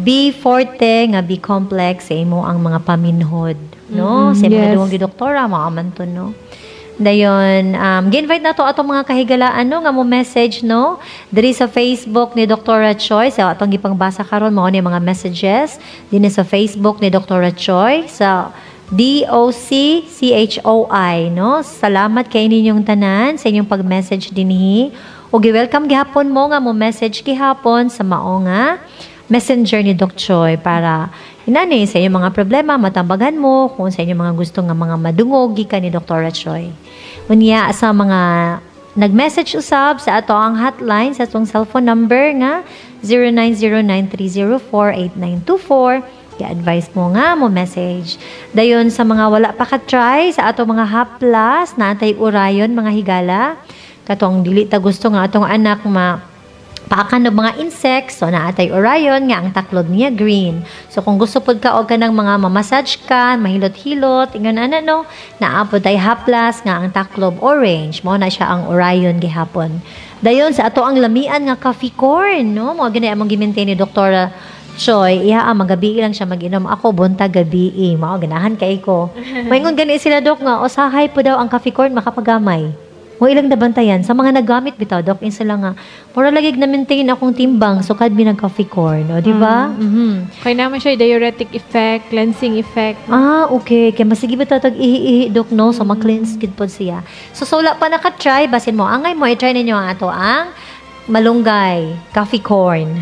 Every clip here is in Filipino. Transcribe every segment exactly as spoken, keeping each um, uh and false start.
B forte nga B complex sa imo ang mga paminhod, no? Mm-hmm, Sa mga yes. duwang gidoktora maamanton, no? Dayon, um, gi-invite na to atong mga kahigalaan, no, nga mo message, no? Diri sa Facebook ni Doctora Choi, sa atong gipangbasa karon mao ni mga messages dinhi sa Facebook ni Doctora Choi sa D O C C H O I, no? Salamat kay ninyong tanan sa inyong pag-message dinhi. O gi-welcome gihapon mo nga mo message gihapon sa mao nga messenger ni Doc Choi para inani sa inyong mga problema matambagan mo kung sa inyong mga gusto nga mga madungog gikan ni Doctora Choi. Unya sa mga nag-message usab sa ato ang hotline sa atong cellphone number nga zero nine zero nine three zero four eight nine two four. I-advise mo nga mo message. Dayon sa mga wala pa ka-try sa ato mga haplas na atay urayon mga higala. Katong dili ta gusto nga atong anak ma paakan ng mga insects, so naatay orayon nga ang taklod niya green. So kung gusto pod ka og kanang mga mamassage ka, mahilot-hilot, ingon ana no, naapod tay haplas nga ang taklob orange, mo na siya ang orayon gihapon. Dayon sa ato ang lamian nga coffee corn, no, mo gani among gi-maintain ni Doktora Choi, iya ang magabi lang siya mag-inom. Ako buntag gabi, eh. Mao ganahan kay ko. Maingon gani sila dok nga usahay po daw ang coffee corn makapagamay. Mo ilang nabantayan sa mga nagamit bitaw dok in sila nga pura lagi na maintain akong timbang so kad binag coffee corn, o di ba? Mm-hmm. Kaya naman siya diuretic effect, cleansing effect. Ah, okay. Kaya masige bitaw tag ihi-ihi dok no so ma-cleanse gid pod siya. So so wala pa naka-try basin mo angay mo i-try ninyo ang ato ang malunggay, coffee corn.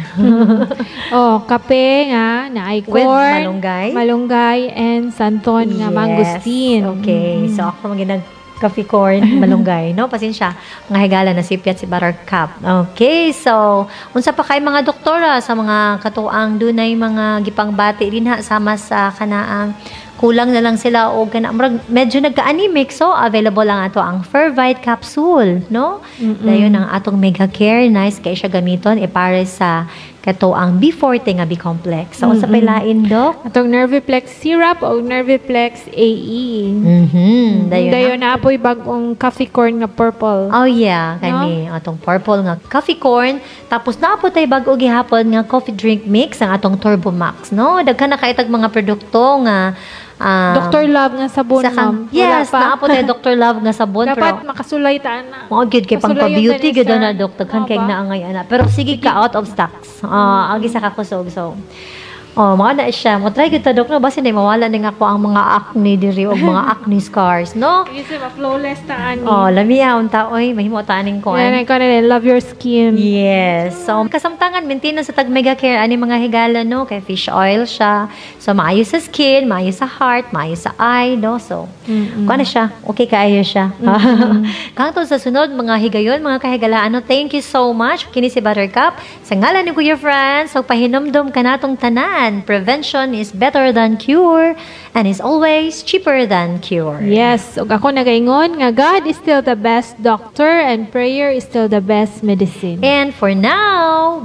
Oh, kape nga na ay corn, With malunggay? malunggay and santon nga Yes. mangosteen. Okay. Mhm. So ako maginag coffee corn, malunggay, no? Pasensya, mga higala na sipyat si Buttercup. Okay, so, unsa pa kay mga doktora sa mga katuang dunay mga gipangbati din ha, sama sa kanaang kulang na lang sila o kana medyo nagka-anemic, so available lang ato ang Fervite capsule, no? Dayon ang atong Mega Care, nice kay siya gamiton ipare sa kato ang B forte nga B complex. So, unsa pay lain dok? Atong Nerviplex syrup o Nerviplex A E. Mhm. Dayon. Dayon na apoy bagong coffee corn nga purple. Oh yeah, kani atong purple nga coffee corn, tapos naapot tay bag-o gihapon nga coffee drink mix ang atong Turbo Max, no? Daghan na kaitag mga produkto nga ah, Doctor Love nga sabon, sa kan- ma'am. Wala yes, pa. naapot tay Doctor Love nga sabon Dapat pero makasulay ta na. mo gyud kay pang Kasulayan beauty ta ni gyud sir. na dok daghan kay Oo ba? naangay ana. Pero sige ka out of stocks. Ah, agi sa kakusog so. Oh, mga na siya. Mo try gyud ta dok no basi na mawala ning ako ang mga acne diri og mga acne scars, no? Kasi ma-flawless ta ani. Oh, lamiya unta oy mahimo ta aning ko. Yan, ikaw na rin, love your skin. Yes. So, kasamtangan, maintenance sa tag Mega Care, ani mga higala, no? Kay fish oil siya. So, maayo sa skin, maayo sa heart, maayo sa eye, no? So, kung ano siya, okay kaayo siya. Kang to sa sunod, mga higayon, mga kahigalaan, no? Thank you so much. Kini si Buttercup. Sa ngalan ni Kuya Franz, so pahinomdom ka natong tanan. Prevention is better than cure and is always cheaper than cure. Yes, ug ako nagaingon nga God is still the best doctor and prayer is still the best medicine. And for now,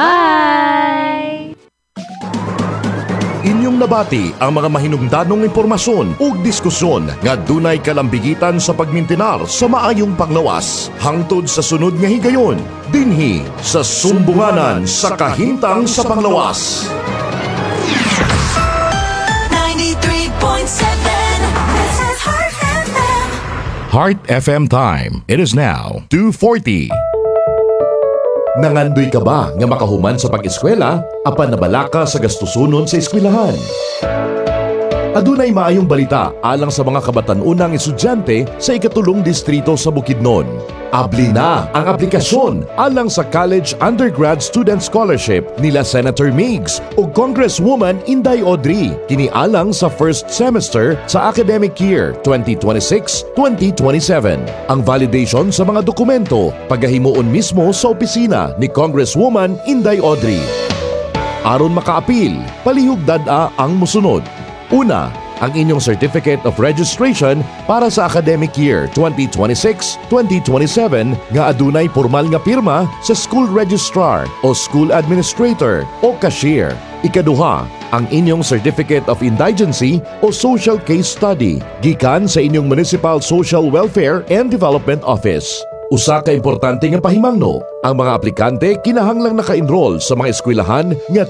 bye-bye! Inyong nabati ang mga mahinungdanong impormasyon ug diskusyon nga dunay kalambigitan sa pagmintinar sa maayong panglawas hangtod sa sunod nga higayon dinhi sa sumbunganan sa kahimtang sa panglawas. ninety-three point seven This is Heart F M. Heart F M time. It is now two forty. Nangandoy ka ba nga makahuman sa pag-eskwela apan nabala ka sa gastusunon sa eskwelahan? Adunay maayong balita alang sa mga kabatan-unang estudyante sa ikatulong distrito sa Bukidnon. Abli na ang aplikasyon alang sa College Undergrad Student Scholarship nila Senator Migs o Congresswoman Inday Audrey kini alang sa first semester sa academic year twenty twenty-six twenty twenty-seven. Ang validation sa mga dokumento pagahimuon mismo sa opisina ni Congresswoman Inday Audrey. Aron makaapil, palihog dad-a ang musunod. Una, ang inyong Certificate of Registration para sa academic year twenty twenty-six twenty twenty-seven nga adunay formal nga pirma sa school registrar o school administrator o cashier. Ikaduha, ang inyong Certificate of Indigency o Social Case Study gikan sa inyong Municipal Social Welfare and Development Office. Usa ka importante nga pahimangno, ang mga aplikante kinahanglang naka-enroll sa mga eskwelahan nga